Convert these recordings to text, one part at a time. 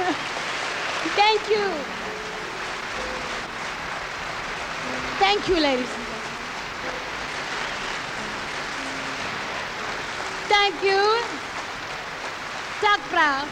Thank you. Thank you, ladies and gentlemen. Thank you. Tak brav.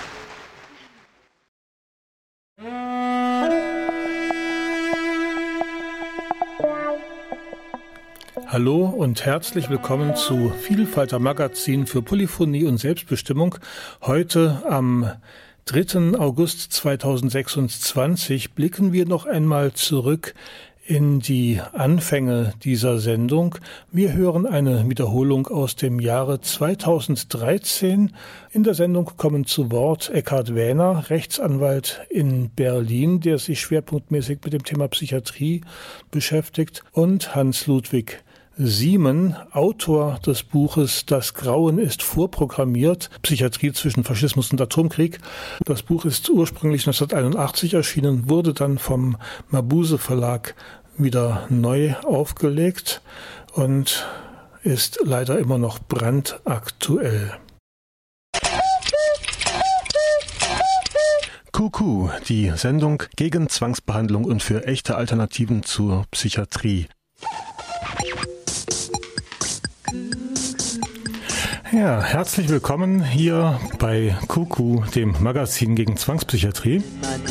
Hallo und herzlich willkommen zu Vielfalter Magazin für Polyphonie und Selbstbestimmung. Heute am 3. August 2026 blicken wir noch einmal zurück in die Anfänge dieser Sendung. Wir hören eine Wiederholung aus dem Jahre 2013. In der Sendung kommen zu Wort Eckhard Wähner, Rechtsanwalt in Berlin, der sich schwerpunktmäßig mit dem Thema Psychiatrie beschäftigt, und Hans-Ludwig Siemen, Autor des Buches Das Grauen ist vorprogrammiert, Psychiatrie zwischen Faschismus und Atomkrieg. Das Buch ist ursprünglich 1981 erschienen, wurde dann vom Mabuse Verlag wieder neu aufgelegt und ist leider immer noch brandaktuell. Kuku, die Sendung gegen Zwangsbehandlung und für echte Alternativen zur Psychiatrie. Ja, herzlich willkommen hier bei Kuku, dem Magazin gegen Zwangspsychiatrie.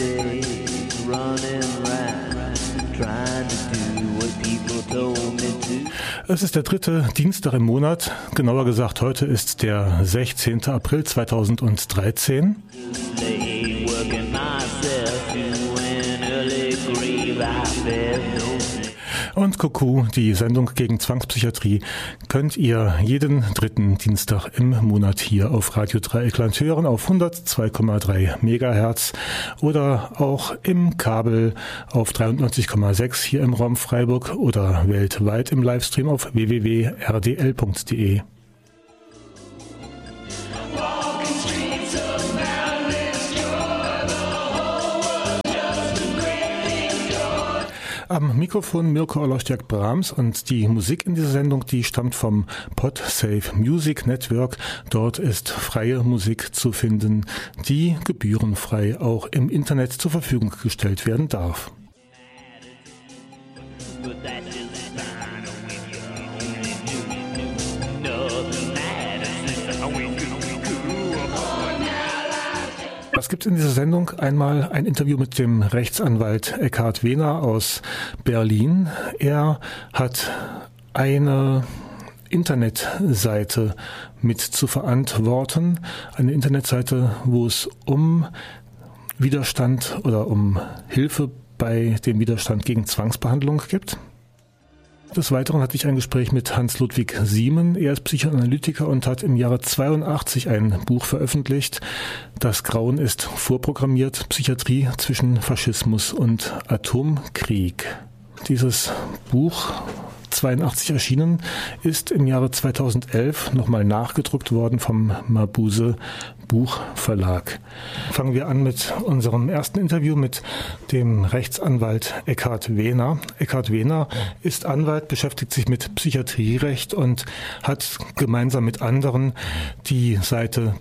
Es ist der 3. Dienstag im Monat, genauer gesagt, heute ist der 16. April 2013. Und Kuku, die Sendung gegen Zwangspsychiatrie, könnt ihr jeden 3. Dienstag im Monat hier auf Radio Dreieckland hören, auf 102,3 Megahertz oder auch im Kabel auf 93,6 hier im Raum Freiburg oder weltweit im Livestream auf www.rdl.de. Am Mikrofon Mirko Olostiak-Brahms und die Musik in dieser Sendung, die stammt vom Podsafe Music Network. Dort ist freie Musik zu finden, die gebührenfrei auch im Internet zur Verfügung gestellt werden darf. Es gibt in dieser Sendung einmal ein Interview mit dem Rechtsanwalt Eckhard Wähner aus Berlin. Er hat eine Internetseite mit zu verantworten, eine Internetseite, wo es um Widerstand oder um Hilfe bei dem Widerstand gegen Zwangsbehandlung gibt. Des Weiteren hatte ich ein Gespräch mit Hans-Ludwig Siemen. Er ist Psychoanalytiker und hat im Jahre 82 ein Buch veröffentlicht. Das Grauen ist vorprogrammiert, Psychiatrie zwischen Faschismus und Atomkrieg. Dieses Buch, 82 erschienen, ist im Jahre 2011 nochmal nachgedruckt worden vom Mabuse Buchverlag. Fangen wir an mit unserem ersten Interview mit dem Rechtsanwalt Eckhard Wähner. Eckhard Wähner ist Anwalt, beschäftigt sich mit Psychiatrierecht und hat gemeinsam mit anderen die Seite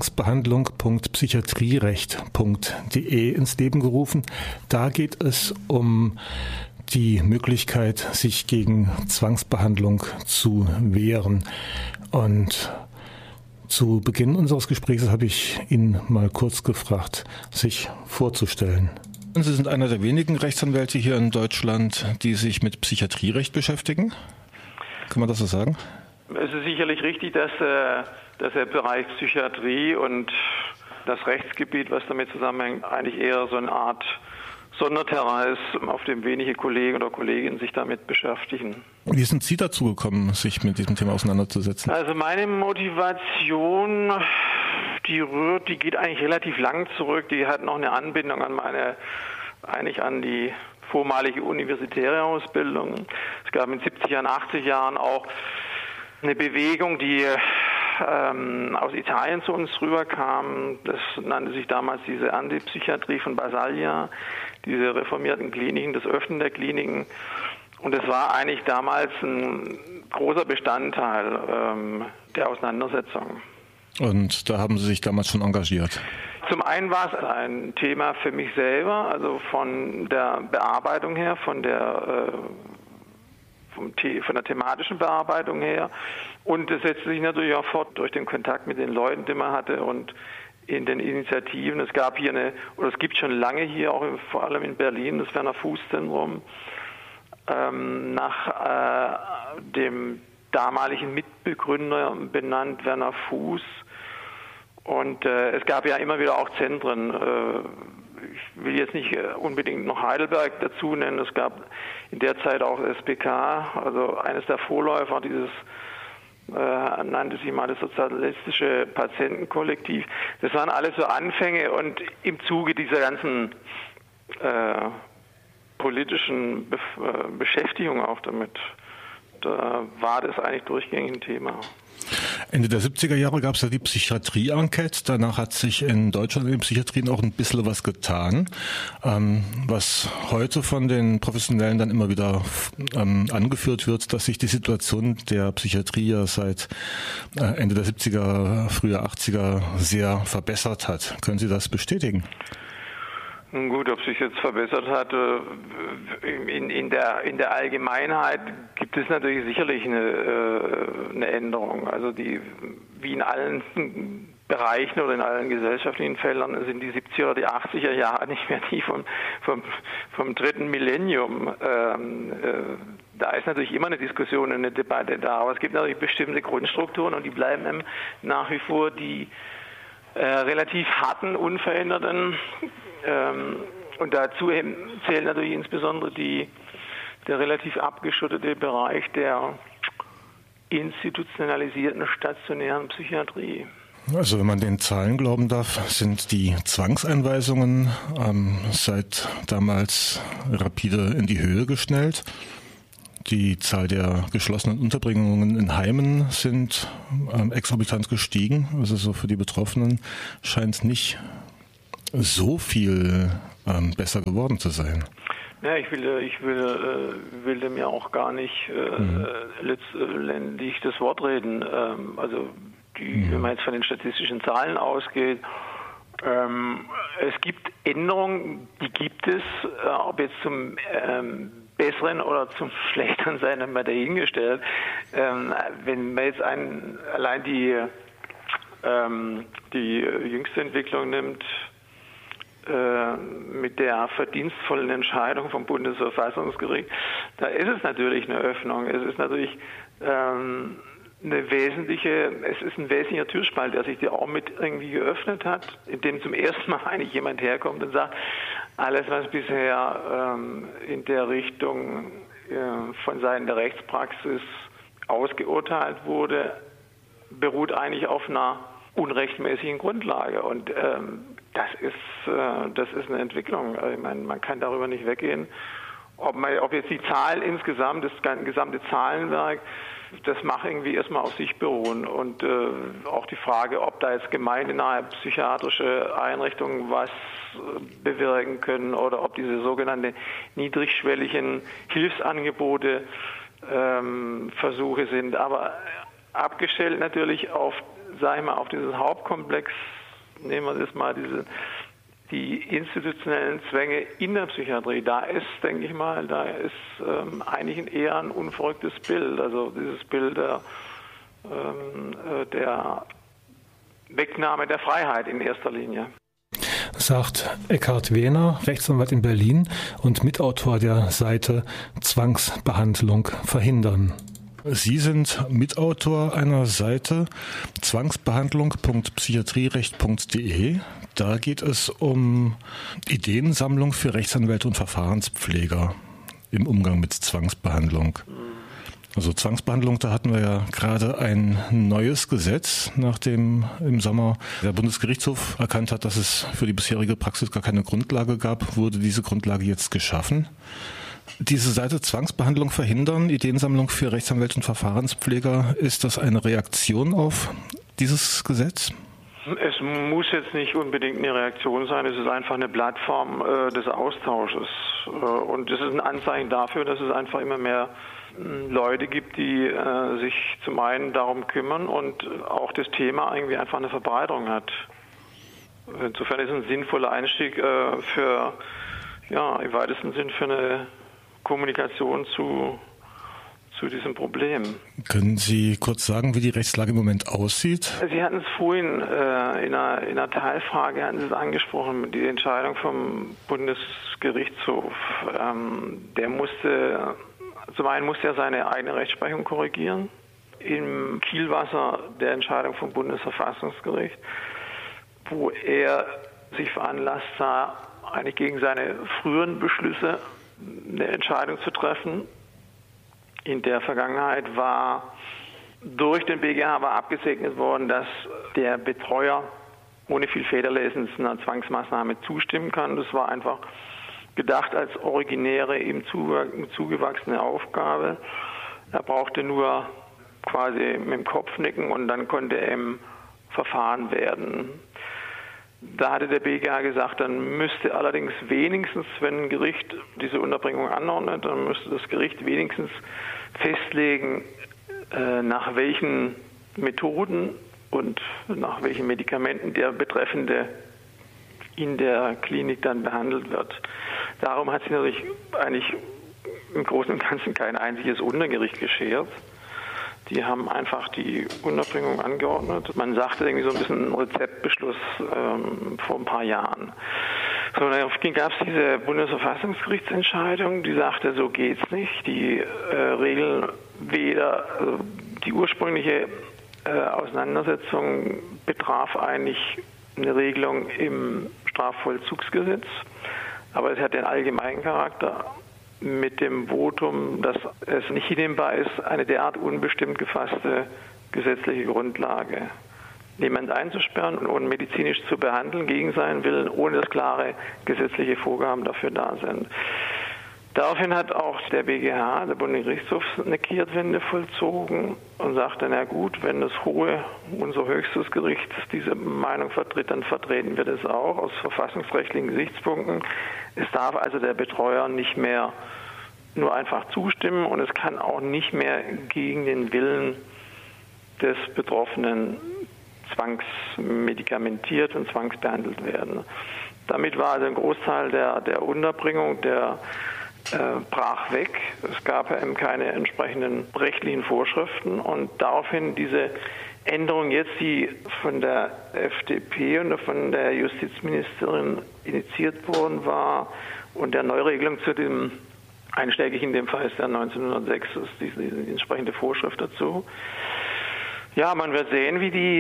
zwangsbehandlung.psychiatrierecht.de ins Leben gerufen. Da geht es um die Möglichkeit, sich gegen Zwangsbehandlung zu wehren. Und zu Beginn unseres Gesprächs habe ich ihn mal kurz gefragt, sich vorzustellen. Sie sind einer der wenigen Rechtsanwälte hier in Deutschland, die sich mit Psychiatrierecht beschäftigen. Kann man das so sagen? Es ist sicherlich richtig, dass der Bereich Psychiatrie und das Rechtsgebiet, was damit zusammenhängt, eigentlich eher so eine Art Sonderterrain ist, auf dem wenige Kollegen oder Kolleginnen sich damit beschäftigen. Wie sind Sie dazu gekommen, sich mit diesem Thema auseinanderzusetzen? Also meine Motivation, die geht eigentlich relativ lang zurück. Die hat noch eine Anbindung an an die vormalige universitäre Ausbildung. Es gab in den 70er und 80er Jahren auch eine Bewegung, die aus Italien zu uns rüberkam. Das nannte sich damals diese Antipsychiatrie von Basaglia, diese reformierten Kliniken, das Öffnen der Kliniken. Und es war eigentlich damals ein großer Bestandteil der Auseinandersetzung. Und da haben Sie sich damals schon engagiert? Zum einen war es ein Thema für mich selber, also von der Bearbeitung her, von der thematischen Bearbeitung her. Und es setzte sich natürlich auch fort durch den Kontakt mit den Leuten, den man hatte und in den Initiativen. Es gab hier es gibt schon lange hier, auch vor allem in Berlin, das Werner-Fuß-Zentrum, nach dem damaligen Mitbegründer benannt, Werner Fuß. Und es gab ja immer wieder auch Zentren. Ich will jetzt nicht unbedingt noch Heidelberg dazu nennen. Es gab in der Zeit auch SPK, also eines der Vorläufer dieses nannte sich mal das sozialistische Patientenkollektiv. Das waren alles so Anfänge und im Zuge dieser ganzen politischen Beschäftigung auch damit, da war das eigentlich durchgängig ein Thema. Ende der 70er Jahre gab es ja die Psychiatrie-Enquete. Danach hat sich in Deutschland in den Psychiatrien auch ein bisschen was getan, was heute von den Professionellen dann immer wieder angeführt wird, dass sich die Situation der Psychiatrie ja seit Ende der 70er, frühe 80er sehr verbessert hat. Können Sie das bestätigen? Gut, ob sich jetzt verbessert hat, in der Allgemeinheit gibt es natürlich sicherlich eine Änderung. Also wie in allen Bereichen oder in allen gesellschaftlichen Feldern sind die 70er oder die 80er Jahre nicht mehr die vom dritten Millennium. Da ist natürlich immer eine Diskussion und eine Debatte da, aber es gibt natürlich bestimmte Grundstrukturen und die bleiben nach wie vor die relativ harten, unveränderten. Und dazu zählt natürlich insbesondere der relativ abgeschottete Bereich der institutionalisierten stationären Psychiatrie. Also wenn man den Zahlen glauben darf, sind die Zwangseinweisungen seit damals rapide in die Höhe geschnellt. Die Zahl der geschlossenen Unterbringungen in Heimen sind exorbitant gestiegen. Also so für die Betroffenen scheint nicht so viel besser geworden zu sein. Ja, ich will dem ja auch gar nicht letztendlich das Wort reden. Wenn man jetzt von den statistischen Zahlen ausgeht, es gibt Änderungen, die gibt es, ob jetzt zum Besseren oder zum Schlechteren sein, haben wir dahingestellt. Wenn man jetzt allein die jüngste Entwicklung nimmt, mit der verdienstvollen Entscheidung vom Bundesverfassungsgericht, da ist es natürlich eine Öffnung. Es ist natürlich ein wesentlicher Türspalt, der sich auch mit irgendwie geöffnet hat, in dem zum ersten Mal eigentlich jemand herkommt und sagt, alles, was bisher in der Richtung von Seiten der Rechtspraxis ausgeurteilt wurde, beruht eigentlich auf einer unrechtmäßigen Grundlage. Und das ist eine Entwicklung. Ich meine, man kann darüber nicht weggehen. Ob jetzt die Zahl insgesamt, das gesamte Zahlenwerk, das mag irgendwie erstmal auf sich beruhen. Und auch die Frage, ob da jetzt gemeindenahe psychiatrische Einrichtungen was bewirken können oder ob diese sogenannten niedrigschwelligen Hilfsangebote Versuche sind. Aber abgestellt natürlich auf dieses Hauptkomplex, nehmen wir das mal, die institutionellen Zwänge in der Psychiatrie, da ist eigentlich eher ein unverrücktes Bild. Also dieses Bild der Wegnahme der Freiheit in erster Linie. Sagt Eckhard Wehner, Rechtsanwalt in Berlin und Mitautor der Seite Zwangsbehandlung verhindern. Sie sind Mitautor einer Seite zwangsbehandlung.psychiatrierecht.de. Da geht es um Ideensammlung für Rechtsanwälte und Verfahrenspfleger im Umgang mit Zwangsbehandlung. Also Zwangsbehandlung, da hatten wir ja gerade ein neues Gesetz, nachdem im Sommer der Bundesgerichtshof erkannt hat, dass es für die bisherige Praxis gar keine Grundlage gab, wurde diese Grundlage jetzt geschaffen. Diese Seite Zwangsbehandlung verhindern, Ideensammlung für Rechtsanwälte und Verfahrenspfleger, ist das eine Reaktion auf dieses Gesetz? Es muss jetzt nicht unbedingt eine Reaktion sein, es ist einfach eine Plattform des Austausches. Und es ist ein Anzeichen dafür, dass es einfach immer mehr Leute gibt, die sich zum einen darum kümmern und auch das Thema irgendwie einfach eine Verbreitung hat. insofern ist es ein sinnvoller Einstieg für, ja, im weitesten Sinn für eine Kommunikation zu diesem Problem. Können Sie kurz sagen, wie die Rechtslage im Moment aussieht? Sie hatten es vorhin in einer Teilfrage hatten Sie es angesprochen, die Entscheidung vom Bundesgerichtshof. Der musste, zum einen musste er seine eigene Rechtsprechung korrigieren, im Kielwasser der Entscheidung vom Bundesverfassungsgericht, wo er sich veranlasst sah, eigentlich gegen seine früheren Beschlüsse eine Entscheidung zu treffen. In der Vergangenheit war durch den BGH abgesegnet worden, dass der Betreuer ohne viel Federlesens einer Zwangsmaßnahme zustimmen kann. Das war einfach gedacht als originäre, ihm zugewachsene Aufgabe. Er brauchte nur quasi mit dem Kopf nicken und dann konnte er im Verfahren werden. Da hatte der BGH gesagt, dann müsste allerdings wenigstens, wenn ein Gericht diese Unterbringung anordnet, dann müsste das Gericht wenigstens festlegen, nach welchen Methoden und nach welchen Medikamenten der Betreffende in der Klinik dann behandelt wird. Darum hat sich natürlich eigentlich im Großen und Ganzen kein einziges Untergericht geschert. Die haben einfach die Unterbringung angeordnet. Man sagte irgendwie so ein bisschen einen Rezeptbeschluss vor ein paar Jahren. So, dann gab es diese Bundesverfassungsgerichtsentscheidung, die sagte, so geht's nicht. Die regeln weder, also die ursprüngliche Auseinandersetzung betraf eigentlich eine Regelung im Strafvollzugsgesetz, aber es hat den allgemeinen Charakter mit dem Votum, dass es nicht hinnehmbar ist, eine derart unbestimmt gefasste gesetzliche Grundlage jemand einzusperren und medizinisch zu behandeln gegen seinen Willen, ohne dass klare gesetzliche Vorgaben dafür da sind. Daraufhin hat auch der BGH, der Bundesgerichtshof, eine Kehrtwende vollzogen und sagte, na gut, wenn das unser höchstes Gericht diese Meinung vertritt, dann vertreten wir das auch aus verfassungsrechtlichen Gesichtspunkten. Es darf also der Betreuer nicht mehr nur einfach zustimmen und es kann auch nicht mehr gegen den Willen des Betroffenen zwangsmedikamentiert und zwangsbehandelt werden. Damit war also ein Großteil der Unterbringung, der brach weg. Es gab ja eben keine entsprechenden rechtlichen Vorschriften und daraufhin diese Änderung jetzt, die von der FDP und von der Justizministerin initiiert worden war und der Neuregelung zu dem einschlägig in dem Fall ist der 1906, ist diese entsprechende Vorschrift dazu. Ja, man wird sehen,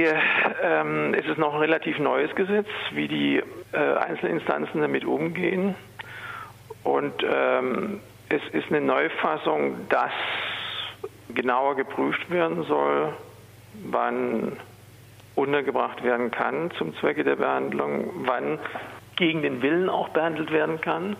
es ist noch ein relativ neues Gesetz, wie die Einzelinstanzen damit umgehen. Und es ist eine Neufassung, dass genauer geprüft werden soll, wann untergebracht werden kann zum Zwecke der Behandlung, wann gegen den Willen auch behandelt werden kann.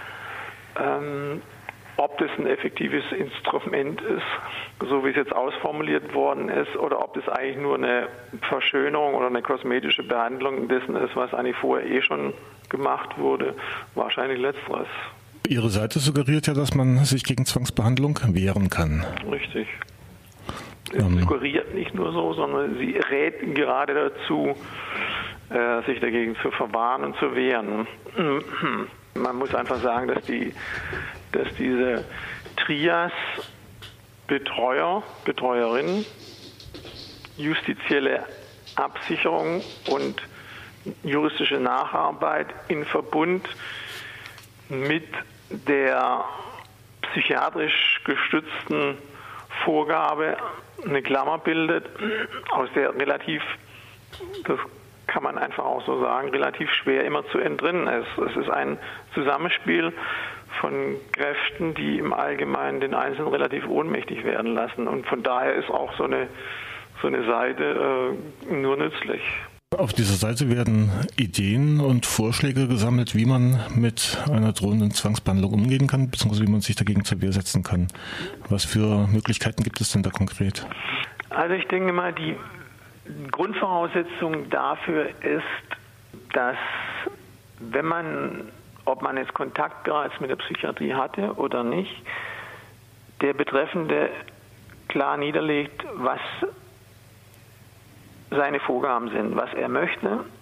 Ob das ein effektives Instrument ist, so wie es jetzt ausformuliert worden ist, oder ob das eigentlich nur eine Verschönerung oder eine kosmetische Behandlung dessen ist, was eigentlich vorher schon gemacht wurde, wahrscheinlich letzteres. Ihre Seite suggeriert ja, dass man sich gegen Zwangsbehandlung wehren kann. Richtig. Es suggeriert nicht nur so, sondern sie rät gerade dazu, sich dagegen zu verwahren und zu wehren. Man muss einfach sagen, dass diese Trias Betreuer, Betreuerin, justizielle Absicherung und juristische Nacharbeit in Verbund mit der psychiatrisch gestützten Vorgabe eine Klammer bildet, aus der relativ, das kann man einfach auch so sagen, relativ schwer immer zu entrinnen ist. Es ist ein Zusammenspiel von Kräften, die im Allgemeinen den Einzelnen relativ ohnmächtig werden lassen. Und von daher ist auch so eine Seite nur nützlich. Auf dieser Seite werden Ideen und Vorschläge gesammelt, wie man mit einer drohenden Zwangsbehandlung umgehen kann, beziehungsweise wie man sich dagegen zur Wehr setzen kann. Was für Möglichkeiten gibt es denn da konkret? Also ich denke mal, die Grundvoraussetzung dafür ist, dass wenn man, ob man jetzt Kontakt bereits mit der Psychiatrie hatte oder nicht, der Betreffende klar niederlegt, was seine Vorgaben sind, was er möchte,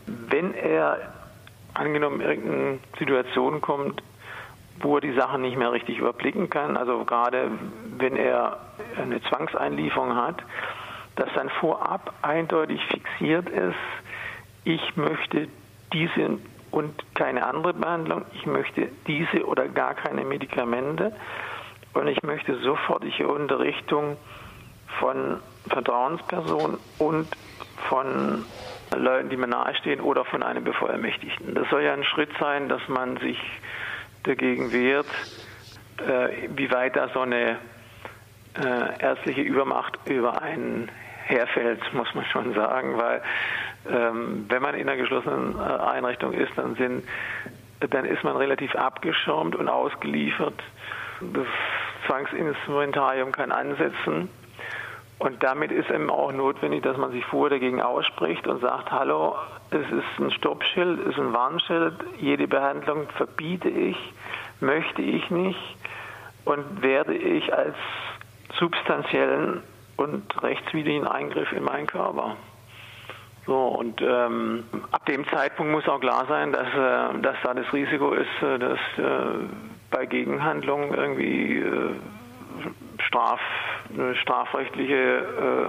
wenn er angenommen in irgendeine Situation kommt, wo er die Sachen nicht mehr richtig überblicken kann, also gerade wenn er eine Zwangseinlieferung hat, dass dann vorab eindeutig fixiert ist, ich möchte diese und keine andere Behandlung, ich möchte diese oder gar keine Medikamente und ich möchte sofortige Unterrichtung von Vertrauenspersonen und von Leuten, die mir nahestehen oder von einem Bevollmächtigten. Das soll ja ein Schritt sein, dass man sich dagegen wehrt, wie weit da so eine ärztliche Übermacht über einen herfällt, muss man schon sagen, weil wenn man in einer geschlossenen Einrichtung ist, dann ist man relativ abgeschirmt und ausgeliefert. Das Zwangsinstrumentarium kann ansetzen und damit ist eben auch notwendig, dass man sich vorher dagegen ausspricht und sagt, hallo, es ist ein Stoppschild, es ist ein Warnschild, jede Behandlung verbiete ich, möchte ich nicht und werde ich als substanziellen und rechtswidrigen Eingriff in meinen Körper. So, und ab dem Zeitpunkt muss auch klar sein, dass da das Risiko ist, dass bei Gegenhandlungen irgendwie eine strafrechtliche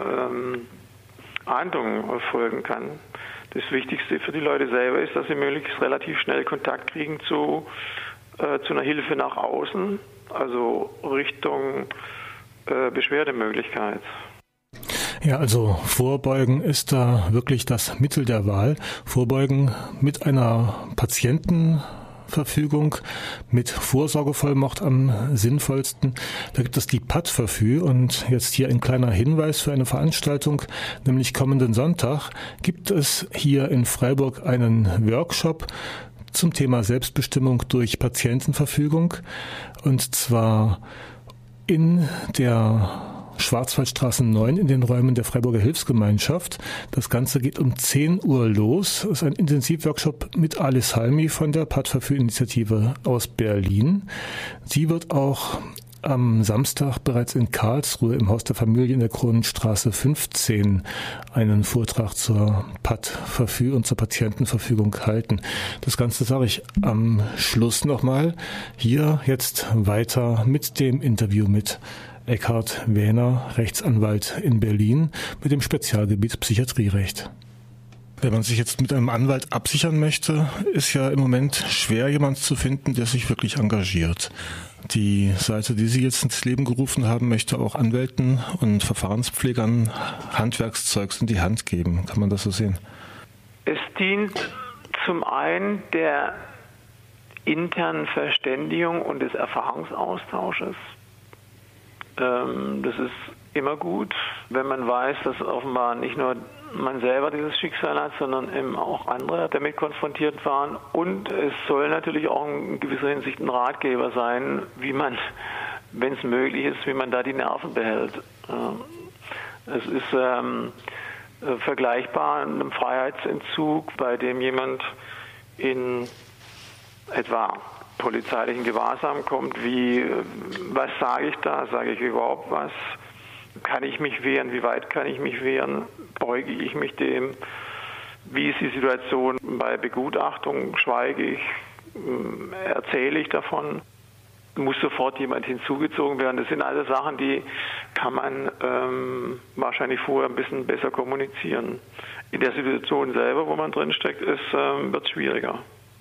Ahndung folgen kann. Das Wichtigste für die Leute selber ist, dass sie möglichst relativ schnell Kontakt kriegen zu einer Hilfe nach außen, also Richtung Beschwerdemöglichkeit. Ja, also Vorbeugen ist da wirklich das Mittel der Wahl. Vorbeugen mit einer Patientenverfügung, mit Vorsorgevollmacht am sinnvollsten. Da gibt es die PAD-Verfügung und jetzt hier ein kleiner Hinweis für eine Veranstaltung, nämlich kommenden Sonntag gibt es hier in Freiburg einen Workshop zum Thema Selbstbestimmung durch Patientenverfügung und zwar in der Schwarzwaldstraße 9 in den Räumen der Freiburger Hilfsgemeinschaft. Das Ganze geht um 10 Uhr los. Es ist ein Intensivworkshop mit Alice Halmi von der Pad-Verfüg-Initiative aus Berlin. Sie wird auch am Samstag bereits in Karlsruhe im Haus der Familie in der Kronenstraße 15 einen Vortrag zur PAD-Verfügung und zur Patientenverfügung halten. Das Ganze sage ich am Schluss nochmal. Hier jetzt weiter mit dem Interview mit Eckhard Wähner, Rechtsanwalt in Berlin mit dem Spezialgebiet Psychiatrierecht. Wenn man sich jetzt mit einem Anwalt absichern möchte, ist ja im Moment schwer, jemanden zu finden, der sich wirklich engagiert. Die Seite, die Sie jetzt ins Leben gerufen haben, möchte auch Anwälten und Verfahrenspflegern Handwerkszeugs in die Hand geben. Kann man das so sehen? Es dient zum einen der internen Verständigung und des Erfahrungsaustausches. Das ist immer gut, wenn man weiß, dass offenbar nicht nur man selber dieses Schicksal hat, sondern eben auch andere damit konfrontiert waren. Und es soll natürlich auch in gewisser Hinsicht ein Ratgeber sein, wie man, wenn es möglich ist, wie man da die Nerven behält. Es ist vergleichbar einem Freiheitsentzug, bei dem jemand in etwa polizeilichen Gewahrsam kommt, wie, was sage ich da, sage ich überhaupt was, kann ich mich wehren, wie weit kann ich mich wehren, beuge ich mich dem, wie ist die Situation bei Begutachtung, schweige ich, erzähle ich davon, muss sofort jemand hinzugezogen werden. Das sind alle Sachen, die kann man wahrscheinlich vorher ein bisschen besser kommunizieren. In der Situation selber, wo man drinsteckt, wird es schwieriger.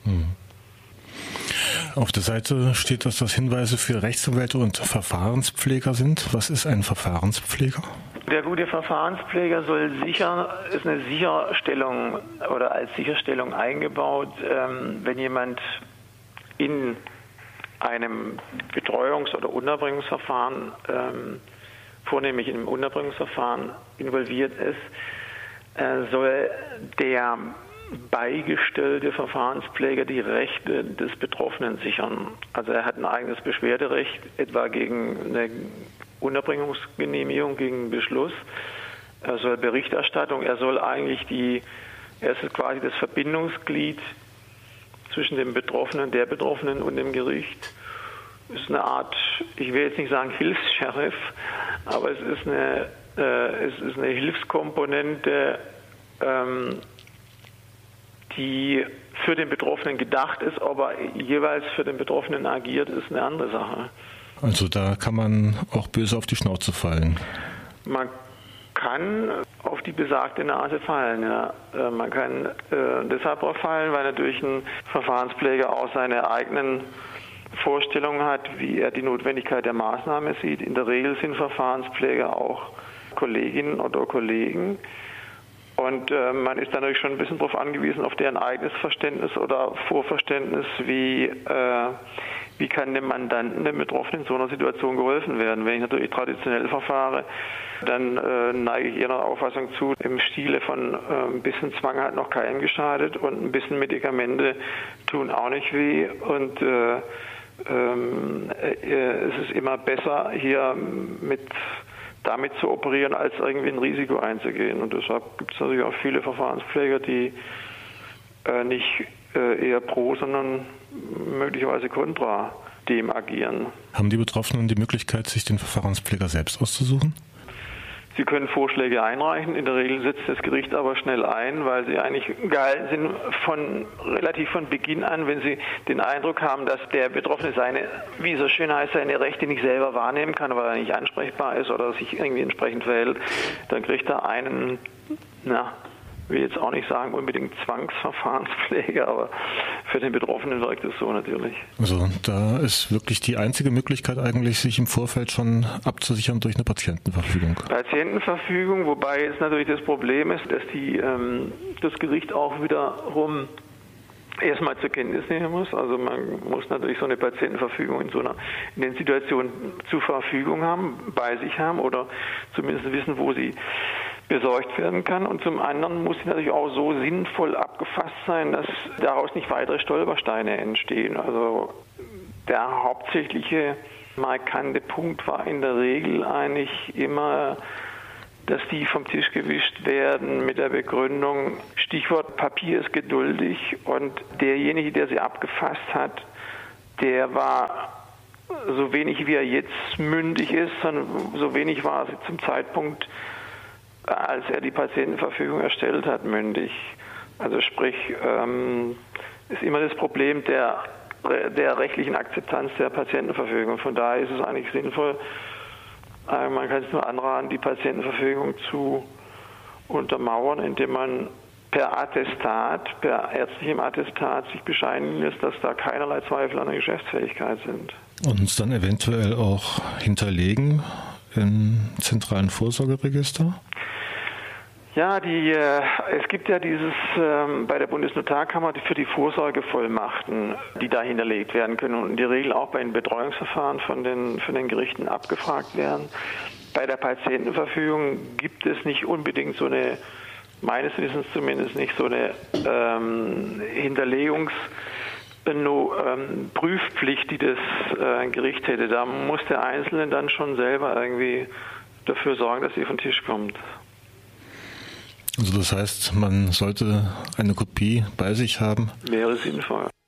Auf der Seite steht, dass das Hinweise für Rechtsanwälte und Verfahrenspfleger sind. Was ist ein Verfahrenspfleger? Der gute Verfahrenspfleger ist eine Sicherstellung oder als Sicherstellung eingebaut, wenn jemand in einem Betreuungs- oder Unterbringungsverfahren, vornehmlich in einem Unterbringungsverfahren involviert ist, soll der beigestellte Verfahrenspfleger die Rechte des Betroffenen sichern. Also er hat ein eigenes Beschwerderecht, etwa gegen eine Unterbringungsgenehmigung, gegen einen Beschluss. Er soll Berichterstattung, er ist quasi das Verbindungsglied zwischen dem Betroffenen, der Betroffenen und dem Gericht. Es ist eine Art, ich will jetzt nicht sagen Hilfs-Sheriff, aber es ist eine Hilfskomponente, die für den Betroffenen gedacht ist, aber jeweils für den Betroffenen agiert, ist eine andere Sache. Also da kann man auch böse auf die Schnauze fallen. Man kann auf die besagte Nase fallen, ja. Man kann deshalb drauf fallen, weil natürlich ein Verfahrenspfleger auch seine eigenen Vorstellungen hat, wie er die Notwendigkeit der Maßnahme sieht. In der Regel sind Verfahrenspfleger auch Kolleginnen oder Kollegen. Und man ist dann natürlich schon ein bisschen darauf angewiesen, auf deren eigenes Verständnis oder Vorverständnis, wie kann dem Mandanten, dem Betroffenen in so einer Situation geholfen werden. Wenn ich natürlich traditionell verfahre, dann neige ich eher einer Auffassung zu, im Stile von ein bisschen Zwang hat noch keinem geschadet und ein bisschen Medikamente tun auch nicht weh. Und es ist immer besser, hier damit zu operieren, als irgendwie ein Risiko einzugehen. Und deshalb gibt es natürlich auch viele Verfahrenspfleger, die nicht eher pro, sondern möglicherweise kontra dem agieren. Haben die Betroffenen die Möglichkeit, sich den Verfahrenspfleger selbst auszusuchen? Sie können Vorschläge einreichen. In der Regel setzt das Gericht aber schnell ein, weil sie eigentlich gehalten sind, relativ von Beginn an, wenn sie den Eindruck haben, dass der Betroffene seine, wie so schön heißt, seine Rechte nicht selber wahrnehmen kann, weil er nicht ansprechbar ist oder sich irgendwie entsprechend verhält, dann kriegt er einen, ich will jetzt auch nicht sagen unbedingt Zwangsverfahrenspfleger, aber für den Betroffenen wirkt es so natürlich. Also da ist wirklich die einzige Möglichkeit eigentlich, sich im Vorfeld schon abzusichern durch eine Patientenverfügung. Patientenverfügung, wobei jetzt natürlich das Problem ist, dass das Gericht auch wiederum erstmal zur Kenntnis nehmen muss. Also man muss natürlich so eine Patientenverfügung in den Situationen zur Verfügung haben, bei sich haben oder zumindest wissen, wo sie besorgt werden kann. Und zum anderen muss sie natürlich auch so sinnvoll abgefasst sein, dass daraus nicht weitere Stolpersteine entstehen. Also der hauptsächliche markante Punkt war in der Regel eigentlich immer, dass die vom Tisch gewischt werden mit der Begründung, Stichwort Papier ist geduldig, und derjenige, der sie abgefasst hat, der war so wenig wie er jetzt mündig ist, sondern so wenig war er zum Zeitpunkt, als er die Patientenverfügung erstellt hat, mündig. Also sprich, ist immer das Problem der rechtlichen Akzeptanz der Patientenverfügung. Von daher ist es eigentlich sinnvoll, man kann es nur anraten, die Patientenverfügung zu untermauern, indem man per ärztlichem Attestat sich bescheinigen lässt, dass da keinerlei Zweifel an der Geschäftsfähigkeit sind. Und uns dann eventuell auch hinterlegen im zentralen Vorsorgeregister? Ja, es gibt ja dieses bei der Bundesnotarkammer für die Vorsorgevollmachten, die da hinterlegt werden können und in der Regel auch bei den Betreuungsverfahren von den Gerichten abgefragt werden. Bei der Patientenverfügung gibt es nicht unbedingt so eine, meines Wissens zumindest nicht so eine Prüfpflicht, die das Gericht hätte. Da muss der Einzelne dann schon selber irgendwie dafür sorgen, dass sie von den Tisch kommt. Also das heißt, man sollte eine Kopie bei sich haben? Wäre sinnvoll.